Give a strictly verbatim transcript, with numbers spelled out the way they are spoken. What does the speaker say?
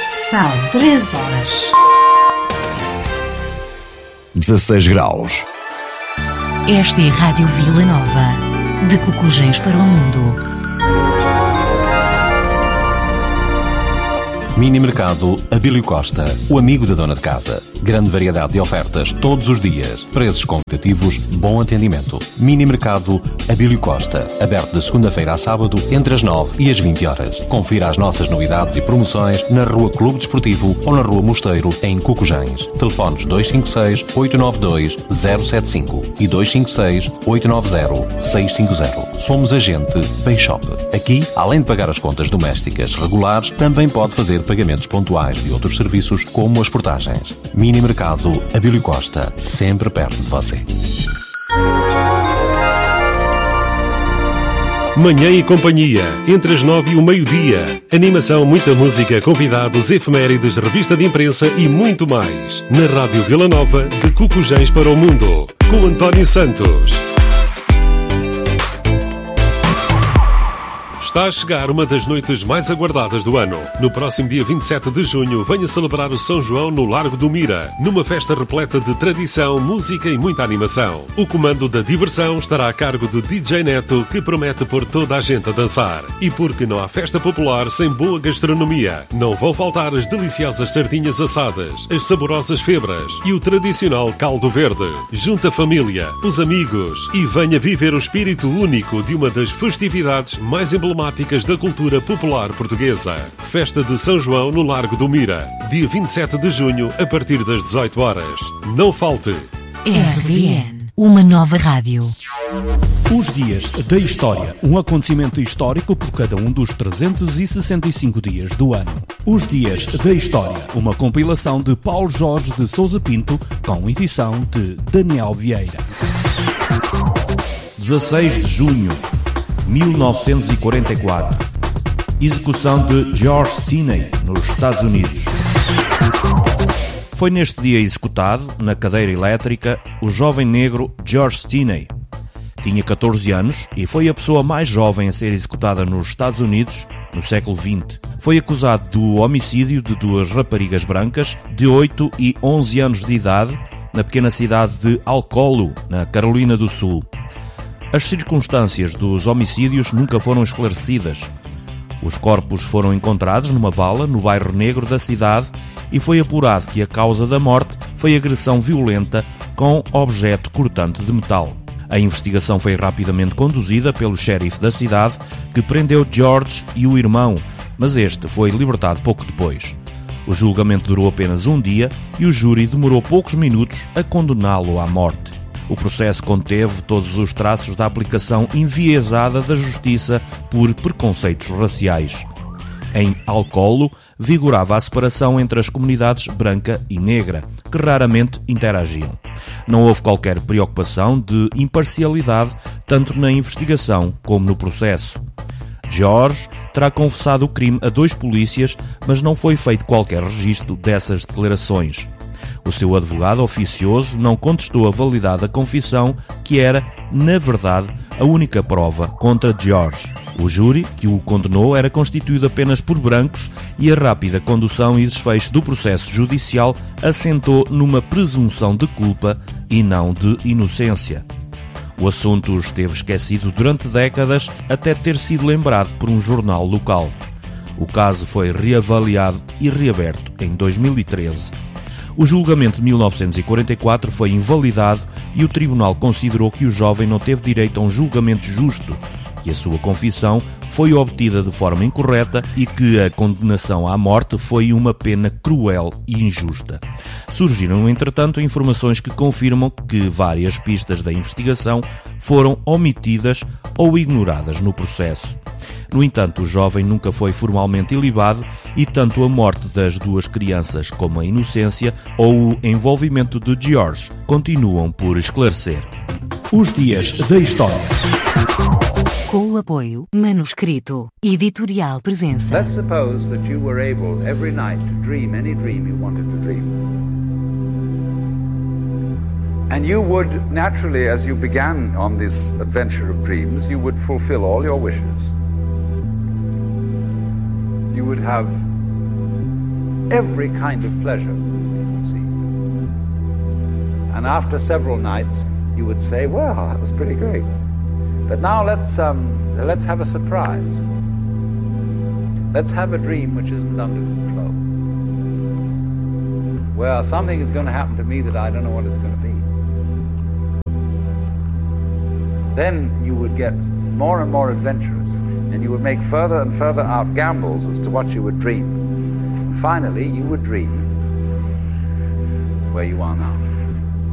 São três horas. dezasseis graus. Esta é a Rádio Vila Nova, de Cocujens para o mundo. Mini Mercado Abílio Costa, o amigo da dona de casa. Grande variedade de ofertas todos os dias. Preços competitivos, bom atendimento. Mini Mercado Abílio Costa, aberto de segunda-feira a sábado, entre as nove e as vinte horas. Confira as nossas novidades e promoções na Rua Clube Desportivo ou na Rua Mosteiro, em Cocujens. Telefones dois cinco seis, oito nove dois, zero sete cinco e dois cinco seis, oito nove zero, seis cinco zero. Somos agente Payshop. Aqui, além de pagar as contas domésticas regulares, também pode fazer pagamentos pontuais de outros serviços, como as portagens. Mini Mercado Abílio Costa, sempre perto de você. Manhã e companhia, entre as nove e o meio-dia. Animação, muita música, convidados, efemérides, revista de imprensa e muito mais. Na Rádio Vila Nova, de Cocujens para o mundo. Com António Santos. Está a chegar uma das noites mais aguardadas do ano. No próximo dia vinte e sete de junho, venha celebrar o São João no Largo do Mira, numa festa repleta de tradição, música e muita animação. O comando da diversão estará a cargo do D J Neto, que promete pôr toda a gente a dançar. E porque não há festa popular sem boa gastronomia, não vão faltar as deliciosas sardinhas assadas, as saborosas febras e o tradicional caldo verde. Junte a família, os amigos e venha viver o espírito único de uma das festividades mais emblemáticas da cultura popular portuguesa. Festa de São João no Largo do Mira, dia vinte e sete de junho, a partir das dezoito horas. Não falte! R V N, uma nova rádio. Os Dias da História, um acontecimento histórico por cada um dos trezentos e sessenta e cinco dias do ano. Os Dias da História, uma compilação de Paulo Jorge de Sousa Pinto, com edição de Daniel Vieira. dezasseis de junho mil novecentos e quarenta e quatro. Execução de George Stinney, nos Estados Unidos. Foi neste dia executado, na cadeira elétrica, o jovem negro George Stinney. Tinha catorze anos e foi a pessoa mais jovem a ser executada nos Estados Unidos no século vinte. Foi acusado do homicídio de duas raparigas brancas de oito e onze anos de idade na pequena cidade de Alcolu, na Carolina do Sul. As circunstâncias dos homicídios nunca foram esclarecidas. Os corpos foram encontrados numa vala no bairro negro da cidade e foi apurado que a causa da morte foi agressão violenta com objeto cortante de metal. A investigação foi rapidamente conduzida pelo xerife da cidade, que prendeu George e o irmão, mas este foi libertado pouco depois. O julgamento durou apenas um dia e o júri demorou poucos minutos a condená-lo à morte. O processo conteve todos os traços da aplicação enviesada da justiça por preconceitos raciais. Em Alcolu, vigorava a separação entre as comunidades branca e negra, que raramente interagiam. Não houve qualquer preocupação de imparcialidade, tanto na investigação como no processo. George terá confessado o crime a dois polícias, mas não foi feito qualquer registro dessas declarações. O seu advogado oficioso não contestou a validade da confissão, que era, na verdade, a única prova contra George. O júri, que o condenou, era constituído apenas por brancos e a rápida condução e desfecho do processo judicial assentou numa presunção de culpa e não de inocência. O assunto esteve esquecido durante décadas até ter sido lembrado por um jornal local. O caso foi reavaliado e reaberto em dois mil e treze. O julgamento de mil novecentos e quarenta e quatro foi invalidado e o tribunal considerou que o jovem não teve direito a um julgamento justo, que a sua confissão foi obtida de forma incorreta e que a condenação à morte foi uma pena cruel e injusta. Surgiram, entretanto, informações que confirmam que várias pistas da investigação foram omitidas ou ignoradas no processo. No entanto, o jovem nunca foi formalmente ilibado e tanto a morte das duas crianças como a inocência ou o envolvimento de George continuam por esclarecer. Os Dias da História. Com o apoio Manuscrito Editorial Presença. Let's suppose that you were able every night to dream any dream you wanted to dream. And you would naturally, as you began on this adventure of dreams, you would fulfill all your wishes. You would have every kind of pleasure, see. And after several nights, you would say, well, that was pretty great. But now let's, um, let's have a surprise. Let's have a dream which isn't under control. Well, something is going to happen to me that I don't know what it's going to be. Then you would get more and more adventurous, and you would make further and further out gambles as to what you would dream. And finally, you would dream where you are now.